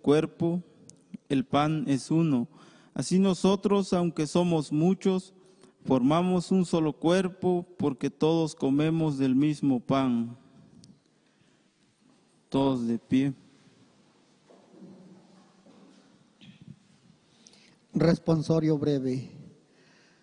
cuerpo, el pan es uno. Así nosotros, aunque somos muchos, formamos un solo cuerpo porque todos comemos del mismo pan. Todos de pie. Responsorio breve.